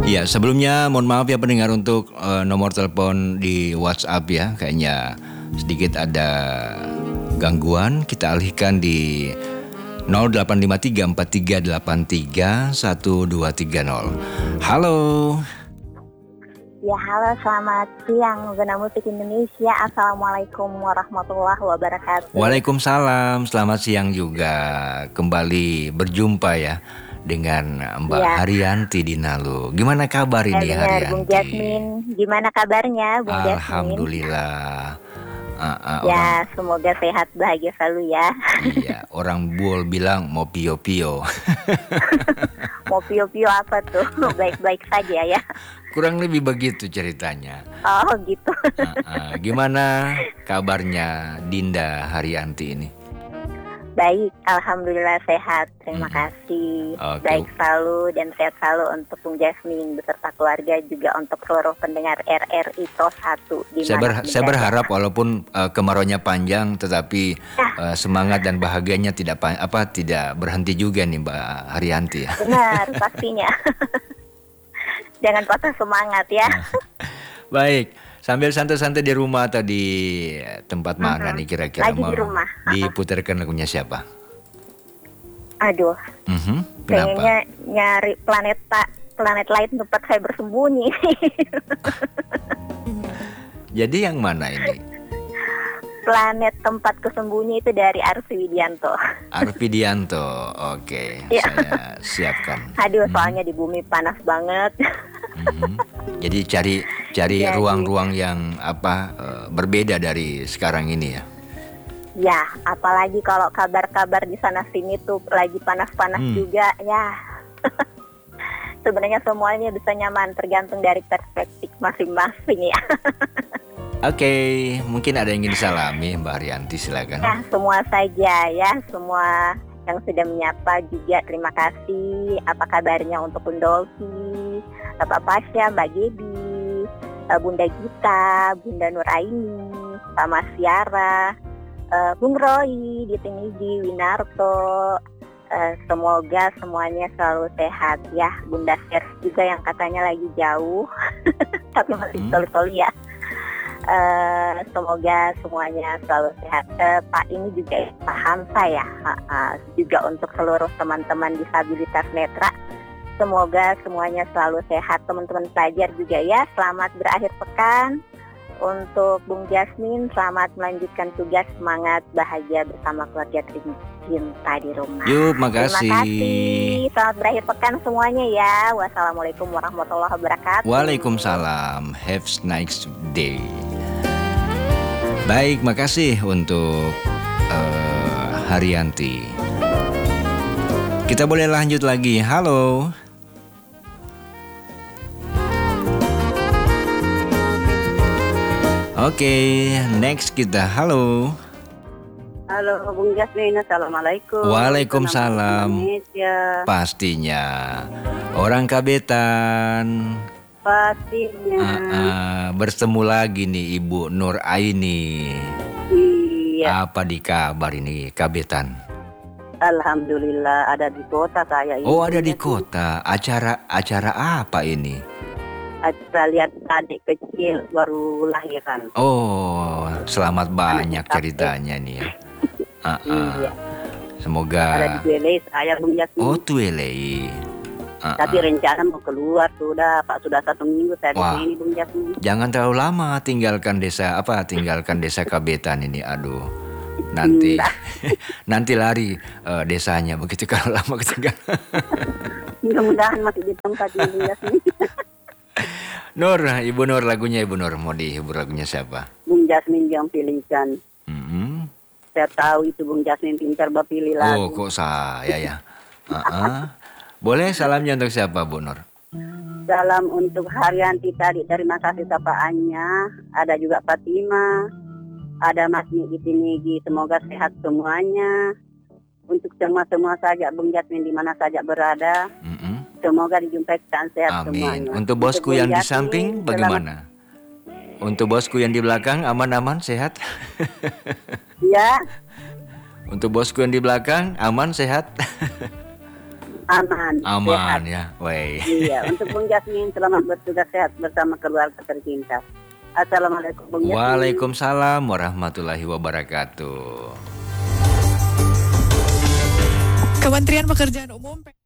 Ya, sebelumnya mohon maaf ya pendengar untuk nomor telepon di WhatsApp ya. Kayaknya sedikit ada gangguan. Kita alihkan di 085343831230. Halo. Ya, halo, selamat siang Zona Musik Indonesia. Assalamualaikum warahmatullahi wabarakatuh. Waalaikumsalam, selamat siang juga. Kembali berjumpa ya dengan Mbak Haryanti di Nalu. Gimana kabar ini Haryanti? Bung Jasmin, gimana kabarnya Bung Jasmin? Alhamdulillah. Ya, semoga sehat bahagia selalu ya. Iya, orang Bul bilang mau pio-pio. Mau pio-pio apa tuh? Baik-baik saja ya. Kurang lebih begitu ceritanya. Oh gitu. Gimana kabarnya Dinda Haryanti ini? Baik, alhamdulillah sehat. Terima kasih. Okay. Baik selalu dan sehat selalu untuk Bung Jasmin beserta keluarga, juga untuk seluruh pendengar RRI Pro 1. Saya berharap walaupun kemarauannya panjang, tetapi semangat dan bahagianya tidak berhenti juga nih Mbak Haryanti. Benar, pastinya. Jangan patah semangat ya. Baik. Sambil santai-santai di rumah atau di tempat mana nih kira-kira? Lagi di rumah. Diputarkan lagunya siapa? Aduh. Kayaknya nyari planet lain tempat saya bersembunyi. Jadi yang mana ini? Planet tempat kesembunyi itu dari Arfi Widianto. Arfi Widianto, oke. Ya. Saya siapkan. Aduh, soalnya di bumi panas banget. Jadi cari ruang-ruang yang berbeda dari sekarang ini ya. Ya, apalagi kalau kabar-kabar di sana sini tuh lagi panas-panas juga ya. Sebenarnya semuanya bisa nyaman, tergantung dari perspektif masing-masing ya. Oke, mungkin ada yang ingin disalami Mbak Haryanti, silakan. Ya, semua saja ya, semua yang sudah menyapa juga terima kasih. Apa kabarnya untuk Bun Dolfi, Bapak Pasya, Mbak Gebi, Bunda Gita, Bunda Nuraini, Pak Masyara, Bung Roy, Ditinigi, Winarto. Semoga semuanya selalu sehat ya. Bunda Sers juga yang katanya lagi jauh, tapi masih toli-toli ya. Semoga semuanya selalu sehat. Pak ini juga paham saya juga untuk seluruh teman-teman disabilitas netra. Semoga semuanya selalu sehat. Teman-teman pelajar juga ya. Selamat berakhir pekan. Untuk Bung Jasmin, selamat melanjutkan tugas. Semangat bahagia bersama keluarga tercinta di rumah. Yuk, makasih. Terima kasih. Selamat berakhir pekan semuanya ya. Wassalamualaikum warahmatullahi wabarakatuh. Waalaikumsalam. Have a nice day. Baik, makasih untuk Haryanti. Kita boleh lanjut lagi. Halo. Oke, next kita. Halo. Halo Bung Jasmin, assalamualaikum. Waalaikumsalam. Pastinya. Orang Kabetan. Pastinya. Bertemu lagi nih Ibu Nur Aini. Iya. Apa di kabar ini Kabetan? Alhamdulillah ada di kota saya ini. Oh, ada di kota. Acara apa ini? Acara lihat adik kecil baru lahiran. Oh, selamat banyak ceritanya nih ya. Iya. Semoga. Ada di Tuelei saya Bung Jasmin. Oh, Tuelei. Tapi rencana mau keluar sudah 1 minggu saya di sini Bung Jasmin. Jangan terlalu lama tinggalkan desa Kabetan ini. Aduh. Nanti lari desanya begitu kalau lama ketinggalan. Mudah-mudahan masih di tempat Bung Jasmin. Nur, Ibu Nur, lagunya Ibu Nur mau dihibur lagunya siapa? Bung Jasmin yang pilihkan. Saya tahu itu Bung Jasmin pintar berpilih lagu. Oh, kok saya ya? Boleh salamnya untuk siapa, Bu Nur? Salam untuk Haryanti tadi, terima kasih sapaannya. Ada juga Fatima, ada Mas Ditinigi, semoga sehat semuanya. Untuk semua saja Bung Jasmin di mana saja berada. Semoga dijumpai sehat semuanya. Untuk bosku yang di samping bagaimana? Untuk bosku yang di belakang aman-aman sehat? Ya. Untuk bosku yang di belakang aman sehat? aman, Aman sehat. ya. Woi. Iya, untuk Bung Jasmin selamat bertugas sehat bersama keluarga tercinta. Assalamualaikum Bung Jasmin. Waalaikumsalam warahmatullahi wabarakatuh. Kementerian Pekerjaan Umum